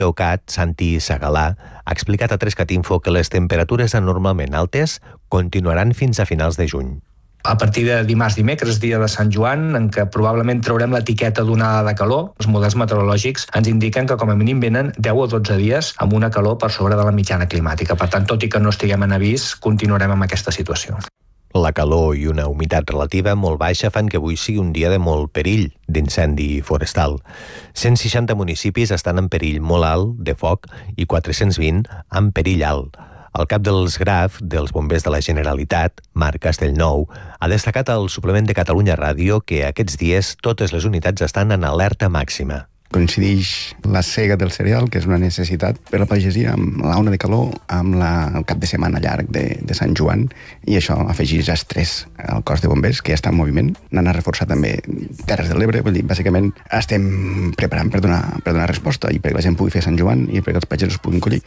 Eucat, Santi Segalà, ha explicat a 3cat Info que les temperatures anormalment altes continuaran fins a finals de juny. A partir de dimarts, dimecres, dia de Sant Joan, en què probablement traurem l'etiqueta d'onada de calor, els models meteorològics ens indiquen que com a mínim venen 10 o 12 dies amb una calor per sobre de la mitjana climàtica. Per tant, tot i que no estiguem en avís, continuarem amb aquesta situació. La calor i una humitat relativa molt baixa fan que avui sigui un dia de molt perill d'incendi forestal. 160 municipis estan en perill molt alt de foc i 420 en perill alt. El cap dels GRAF, dels bombers de la Generalitat, Marc Castellnou, ha destacat al suplement de Catalunya Ràdio que aquests dies totes les unitats estan en alerta màxima. Coincideix la sega del cereal, que és una necessitat per la pagesia, amb l'auna de calor, amb el cap de setmana llarg de Sant Joan, i això afegeix estrès al cos de bombers, que ja està en moviment. N'han a reforçar també Terres de l'Ebre, vull dir, bàsicament estem preparant per donar resposta i perquè la gent pugui fer Sant Joan i perquè els pagesos puguin collir.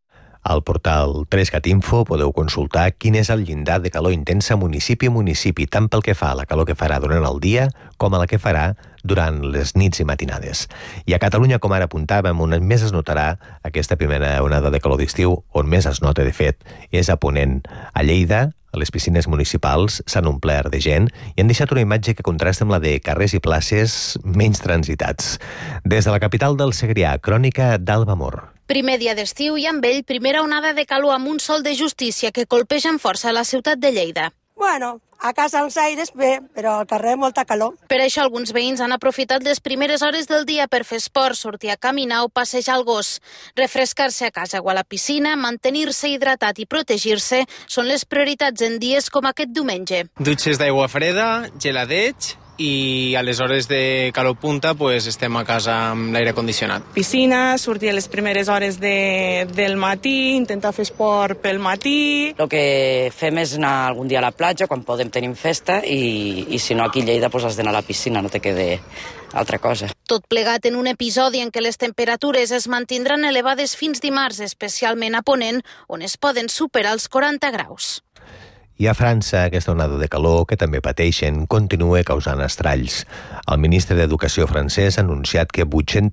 Al portal 3cat Info podeu consultar quin és el llindar de calor intensa municipi a municipi, tant pel que fa a la calor que farà durant el dia com a la que farà durant les nits i matinades. I a Catalunya, com ara apuntàvem, on més es notarà aquesta primera onada de calor d'estiu, on més es nota, de fet, és a Ponent. A Lleida, les piscines municipals s'han omplert de gent i han deixat una imatge que contrasta amb la de carrers i places menys transitats. Des de la capital del Segrià, crònica d'Alba Mor. Primer dia d'estiu i amb ell primera onada de calor amb un sol de justícia que colpeja amb força a la ciutat de Lleida. Bueno, a casa als aires bé, però al carrer molta calor. Per això alguns veïns han aprofitat les primeres hores del dia per fer esport, sortir a caminar o passejar el gos. Refrescar-se a casa o a la piscina, mantenir-se hidratat i protegir-se són les prioritats en dies com aquest diumenge. Dutxes d'aigua freda, geladeig, i a les hores de calor punta pues, estem a casa amb l'aire condicionat. Piscina, sortir a les primeres hores del matí, intentar fer esport pel matí. El que fem és anar algun dia a la platja, quan podem tenim festa, i si no aquí a Lleida pues, has d'anar a la piscina, no te quede altra cosa. Tot plegat en un episodi en què les temperatures es mantindran elevades fins dimarts, especialment a Ponent, on es poden superar els 40 graus. I a França, aquesta onada de calor, que també pateixen, continua causant estralls. El ministre d'Educació francès ha anunciat que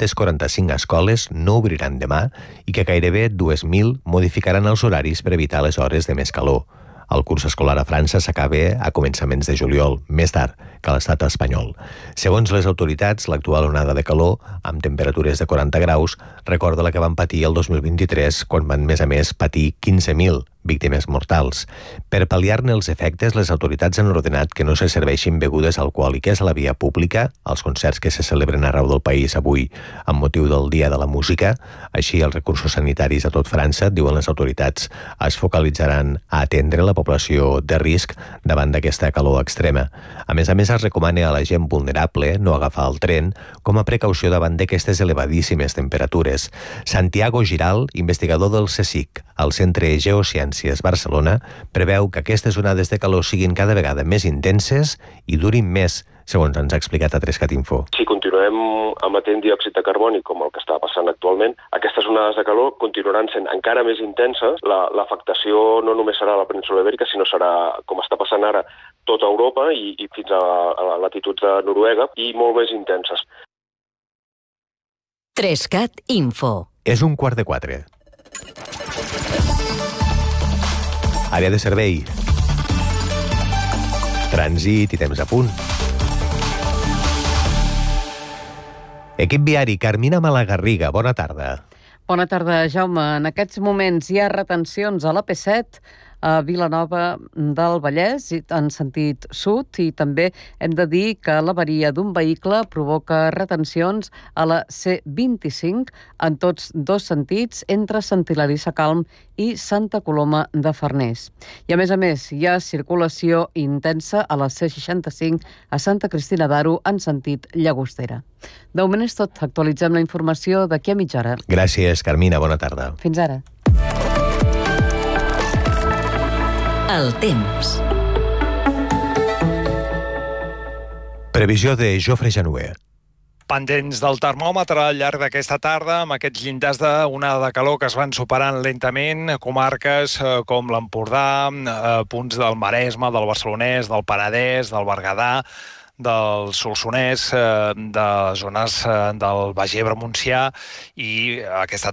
845 escoles no obriran demà i que gairebé 2.000 modificaran els horaris per evitar les hores de més calor. El curs escolar a França s'acaba a començaments de juliol, més tard que a l'estat espanyol. Segons les autoritats, l'actual onada de calor, amb temperatures de 40 graus, recorda la que van patir el 2023, quan van, més a més, patir 15.000 víctimes mortals. Per pal·liar-ne els efectes, les autoritats han ordenat que no se serveixin begudes alcohòliques a la via pública, als concerts que se celebren arreu del país avui amb motiu del Dia de la Música. Així, els recursos sanitaris a tot França, diuen les autoritats, es focalitzaran a atendre la població de risc davant d'aquesta calor extrema. A més, es recomana a la gent vulnerable no agafar el tren com a precaució davant d'aquestes elevadíssimes temperatures. Santiago Giral, investigador del CSIC, al Centre Geociències Barcelona, preveu que aquestes onades de calor siguin cada vegada més intenses i durin més, segons ens ha explicat a 3cat Info. Si continuem emetent diòxid de carboni, com el que està passant actualment, aquestes onades de calor continuaran sent encara més intenses. L'afectació no només serà a la península Ibèrica, sinó serà, com està passant ara, tota Europa i fins a latituds de Noruega, i molt més intenses. 3cat Info. És 3:15. Àrea de servei. Trànsit i temps a punt. Equip viari, Carmina Malagarriga, bona tarda. Bona tarda, Jaume. En aquests moments hi ha retencions a la P7, a Vilanova del Vallès, en sentit sud, i també hem de dir que l'avaria d'un vehicle provoca retencions a la C25 en tots dos sentits, entre Sant Hilari Sacalm i Santa Coloma de Farners. I a més, hi ha circulació intensa a la C65 a Santa Cristina d'Aro en sentit Llagostera. De moment és tot. Actualitzem la informació d'aquí a mitja hora. Gràcies, Carmina. Bona tarda. Fins ara. El temps. Previsió de Jofre Januer. Pendents del termòmetre al llarg d'aquesta tarda, amb aquests llindars d'onada de calor que es van superant lentament, comarques com l'Empordà, punts del Maresme, del Barcelonès, del Penedès, del Berguedà, del Solsonès, de zones del Baix Ebre, Montsià, i aquesta